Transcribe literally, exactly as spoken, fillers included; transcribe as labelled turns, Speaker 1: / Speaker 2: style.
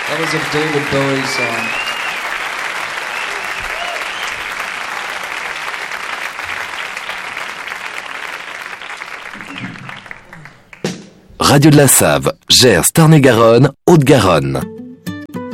Speaker 1: That was a David Bowie song.
Speaker 2: Radio de la Save, Gers, Tarn-et-Garonne, Haute-Garonne.